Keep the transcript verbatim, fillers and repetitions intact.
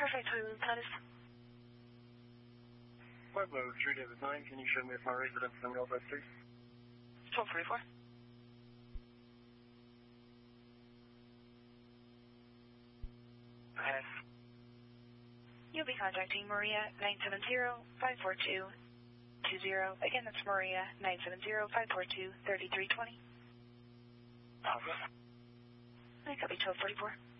Perfect, Highland status. Pueblo, True David nine, can you show me if my residence in Real Best Street? twelve forty-four. Pass. You'll be contacting Maria nine seven zero, five four two, two zero. Again, that's Maria nine seven zero, five four two, three three two zero. Papa. I copy twelve forty-four.